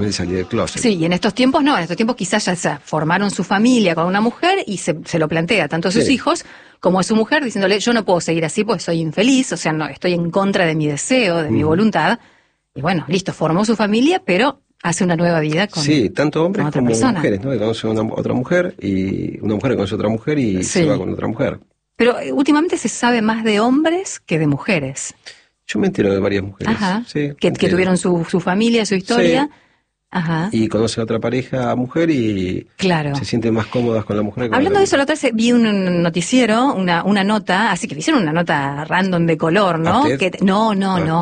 de salir del closet. Sí, y en estos tiempos no, en estos tiempos quizás ya formaron su familia con una mujer y se lo plantea tanto a sus hijos como a su mujer, diciéndole, yo no puedo seguir así porque soy infeliz, o sea, no, estoy en contra de mi deseo, de mi voluntad. Y bueno, listo, formó su familia, pero hace una nueva vida con tanto hombres otra como persona. mujeres, ¿no? Que conocen a otra mujer y una mujer que conoce a otra mujer y se va con otra mujer. Pero últimamente se sabe más de hombres que de mujeres. Yo me entero de varias mujeres. Ajá. Sí, que tuvieron su familia, su historia. Sí. Ajá. Y conocen a otra pareja mujer y se sienten más cómodas con la mujer. Hablando de eso, la otra vez vi un noticiero, una nota, así que le hicieron una nota random de color, ¿no? No.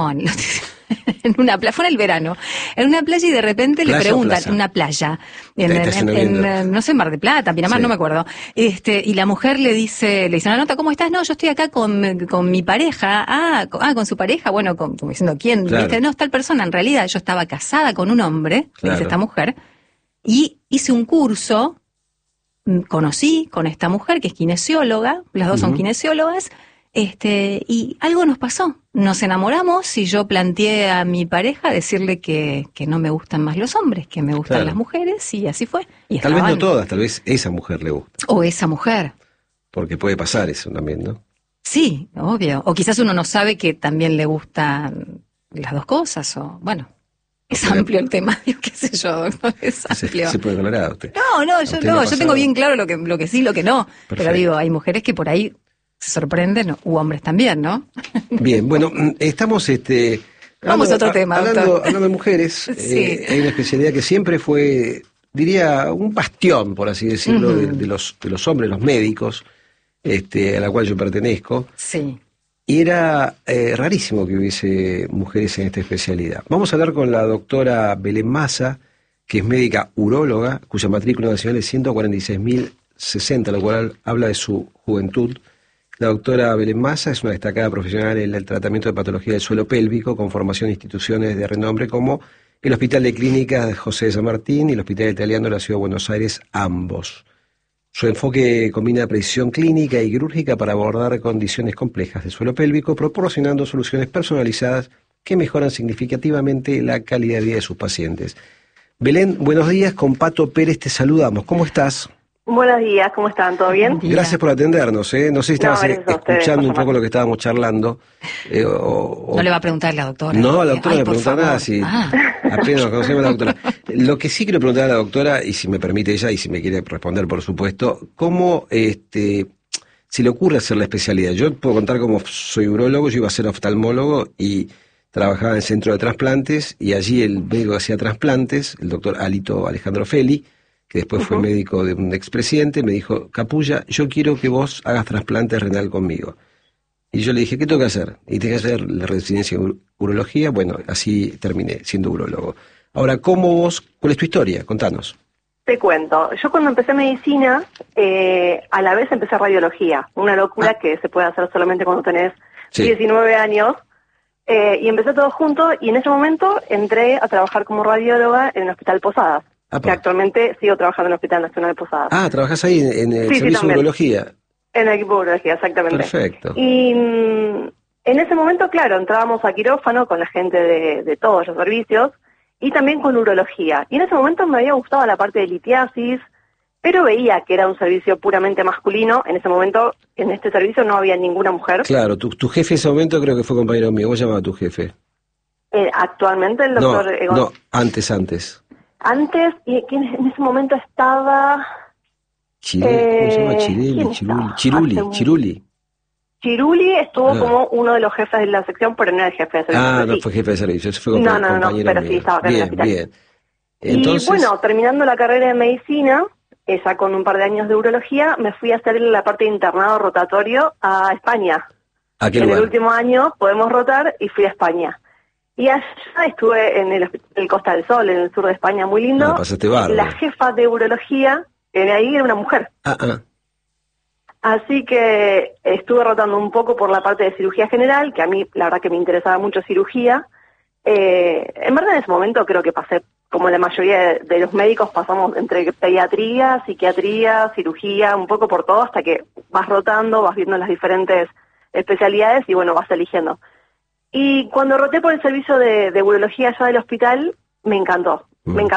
En una playa, fue en el verano, en una playa y de repente le preguntan, una playa, en no sé, Mar de Plata, Pinamar, no me acuerdo, y la mujer le dice la nota, ¿cómo estás? No, yo estoy acá con mi pareja, con su pareja, bueno, como diciendo, ¿quién? ¿Viste? No, es tal persona, en realidad yo estaba casada con un hombre, le dice esta mujer, y hice un curso, conocí con esta mujer que es kinesióloga, las dos son kinesiólogas, y algo nos pasó. Nos enamoramos y yo planteé a mi pareja decirle que no me gustan más los hombres, que me gustan las mujeres, y así fue. Y tal vez no todas, tal vez esa mujer le gusta. O esa mujer. Porque puede pasar eso también, ¿no? Sí, obvio. O quizás uno no sabe que también le gustan las dos cosas, o bueno. Es amplio el tema, qué sé yo, doctor, es amplio. Se puede aclarar a usted. Yo tengo bien claro lo que sí, lo que no. Perfecto. Pero digo, hay mujeres que por ahí se sorprenden, u hombres también, ¿no? Bien, bueno, estamos vamos a otro tema, hablando de mujeres. Hay una especialidad que siempre fue, diría, un bastión, por así decirlo, de los hombres, los médicos, a la cual yo pertenezco. Sí. Y era rarísimo que hubiese mujeres en esta especialidad. Vamos a hablar con la doctora Belén Massa, que es médica uróloga, cuya matrícula nacional es 146.060, lo cual habla de su juventud. La doctora Belén Massa es una destacada profesional en el tratamiento de patología del suelo pélvico, con formación en instituciones de renombre como el Hospital de Clínicas José de San Martín y el Hospital Italiano de la Ciudad de Buenos Aires, ambos. Su enfoque combina precisión clínica y quirúrgica para abordar condiciones complejas del suelo pélvico, proporcionando soluciones personalizadas que mejoran significativamente la calidad de vida de sus pacientes. Belén, buenos días, con Pato Pérez te saludamos. ¿Cómo estás? Buenos días, ¿cómo están? ¿Todo bien? Gracias por atendernos, ¿eh? No sé si estabas escuchando un poco lo que estábamos charlando. No le va a preguntar a la doctora. No, a la doctora no le pregunta nada, si apenas nos conocemos a la doctora. Lo que sí quiero preguntar a la doctora, y si me permite ella, y si me quiere responder, por supuesto, ¿cómo si le ocurre hacer la especialidad? Yo puedo contar cómo soy urólogo, yo iba a ser oftalmólogo y trabajaba en el centro de trasplantes, y allí el médico que hacía trasplantes, el doctor Alejandro Feli, que después fue médico de un expresidente, me dijo, Capulla, yo quiero que vos hagas trasplante renal conmigo. Y yo le dije, ¿qué tengo que hacer? Y tengo que hacer la residencia en urología. Bueno, así terminé siendo urólogo. Ahora, ¿cuál es tu historia? Contanos. Te cuento. Yo cuando empecé medicina, a la vez empecé radiología. Una locura que se puede hacer solamente cuando tenés 19 años. Y empecé todo junto, y en ese momento entré a trabajar como radióloga en el Hospital Posadas. Que actualmente sigo trabajando en el Hospital Nacional de Posadas. ¿Trabajás ahí en el servicio de urología? En el equipo de urología, exactamente. Perfecto. Y en ese momento, claro, entrábamos a quirófano con la gente de todos los servicios y también con urología. Y en ese momento me había gustado la parte de litiasis, pero veía que era un servicio puramente masculino. En ese momento, en este servicio no había ninguna mujer. Claro, tu jefe en ese momento creo que fue compañero mío. ¿Cómo se llamaba tu jefe? Actualmente el doctor... No, antes. Antes, y en ese momento estaba... ¿Cómo se llama? Chiruli. Chiruli estuvo como uno de los jefes de la sección, pero no era el jefe de servicio. No fue jefe de servicio, ese fue compañero No, pero mío. sí, estaba acá en el hospital. Bien. Entonces... Y bueno, terminando la carrera de medicina, ya con un par de años de urología, me fui a hacer la parte de internado rotatorio a España. ¿A qué lugar? En el último año podemos rotar y fui a España. Y allá estuve en el Costa del Sol, en el sur de España, muy lindo. Pasaste bárbaro. La jefa de urología, ahí era una mujer. Así que estuve rotando un poco por la parte de cirugía general, que a mí la verdad que me interesaba mucho cirugía. En verdad en ese momento creo que pasé, como la mayoría de los médicos, pasamos entre pediatría, psiquiatría, cirugía, un poco por todo, hasta que vas rotando, vas viendo las diferentes especialidades y bueno, vas eligiendo. Y cuando roté por el servicio de urología allá del hospital, me encantó. Me encantó.